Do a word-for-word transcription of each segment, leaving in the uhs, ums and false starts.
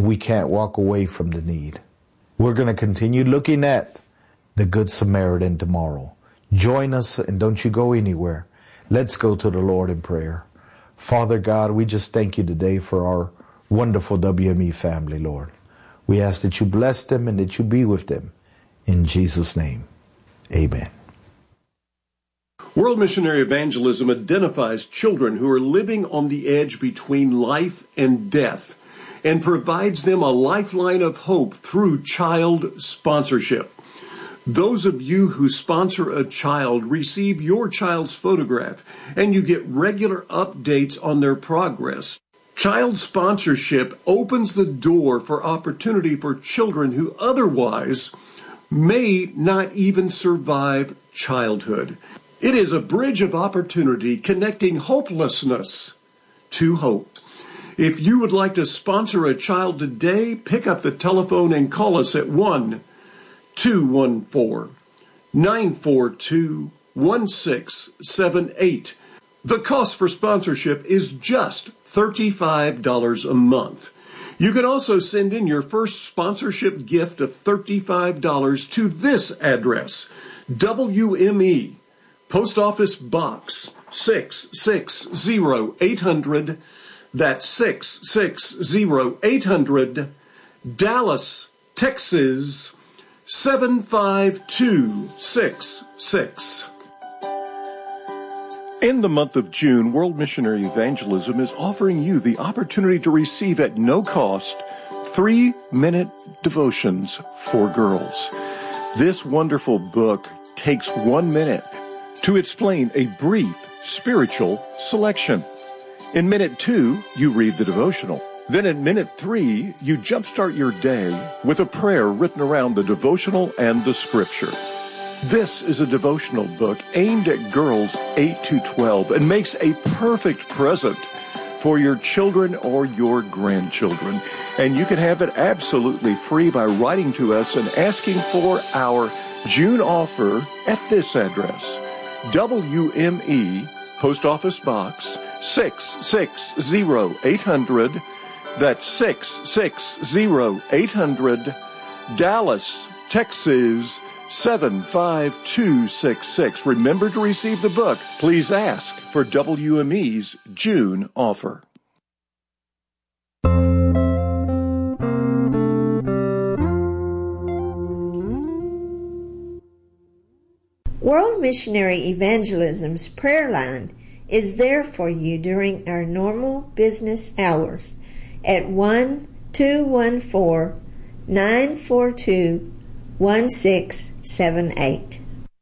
we can't walk away from the need. We're going to continue looking at the Good Samaritan tomorrow. Join us and don't you go anywhere. Let's go to the Lord in prayer. Father God, we just thank you today for our wonderful W M E family, Lord. We ask that you bless them and that you be with them. In Jesus' name, amen. World Missionary Evangelism identifies children who are living on the edge between life and death and provides them a lifeline of hope through child sponsorship. Those of you who sponsor a child receive your child's photograph, and you get regular updates on their progress. Child sponsorship opens the door for opportunity for children who otherwise may not even survive childhood. It is a bridge of opportunity connecting hopelessness to hope. If you would like to sponsor a child today, pick up the telephone and call us at one two one four, nine four two, one six seven eight. The cost for sponsorship is just thirty-five dollars a month. You can also send in your first sponsorship gift of thirty-five dollars to this address, W M E, Post Office Box six six zero eight hundred, that's six six zero eight hundred, Dallas, Texas, seven five two six six. In the month of June, World Missionary Evangelism is offering you the opportunity to receive at no cost three-minute devotions for girls. This wonderful book takes one minute to explain a brief spiritual selection. In minute two, you read the devotional. Then in minute three, you jumpstart your day with a prayer written around the devotional and the scripture. This is a devotional book aimed at girls eight to twelve and makes a perfect present for your children or your grandchildren. And you can have it absolutely free by writing to us and asking for our June offer at this address, W M E, Post Office Box six six zero eight hundred, that's six six zero eight hundred, Dallas, Texas, seven five two six six. Remember to receive the book. Please ask for W M E's June offer. World Missionary Evangelism's prayer line is there for you during our normal business hours at one two one four, nine four two, one six seven eight.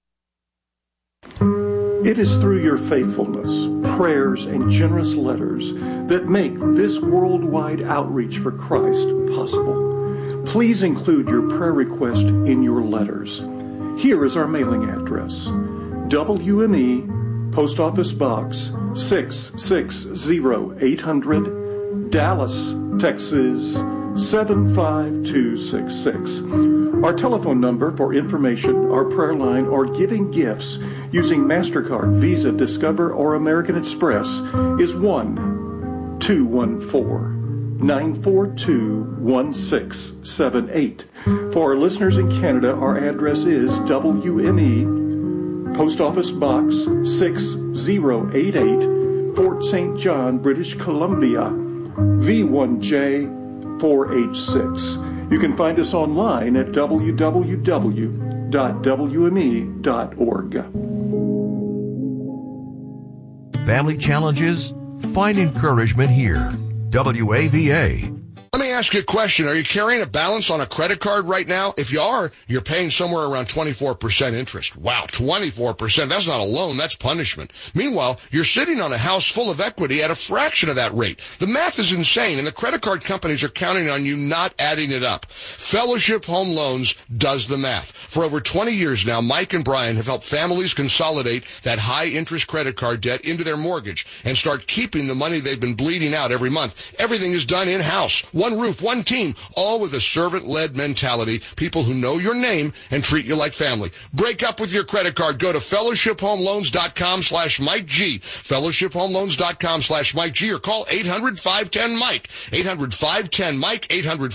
It is through your faithfulness, prayers, and generous letters that make this worldwide outreach for Christ possible. Please include your prayer request in your letters. Here is our mailing address, W M E, Post Office Box six six zero eight hundred, Dallas, Texas, seven five two six six. Our telephone number for information, our prayer line, or giving gifts using MasterCard, Visa, Discover, or American Express is one two one four, nine four two, one six seven eight. For our listeners in Canada, our address is W M E, Post Office Box six zero eight eight, Fort Saint John, British Columbia, V one J four H six. You can find us online at w w w dot w m e dot org. Family challenges? Find encouragement here. W A V A. Let me ask you a question. Are you carrying a balance on a credit card right now? If you are, you're paying somewhere around twenty-four percent interest. Wow, twenty-four percent. That's not a loan, that's punishment. Meanwhile, you're sitting on a house full of equity at a fraction of that rate. The math is insane, and the credit card companies are counting on you not adding it up. Fellowship Home Loans does the math. For over twenty years now, Mike and Brian have helped families consolidate that high-interest credit card debt into their mortgage and start keeping the money they've been bleeding out every month. Everything is done in-house. One roof, one team, all with a servant-led mentality, people who know your name and treat you like family. Break up with your credit card. Go to fellowship home loans dot com slash Mike G, fellowship home loans dot com slash Mike G, or call eight hundred, five one zero, Mike, eight hundred, five one zero, Mike, eight hundred,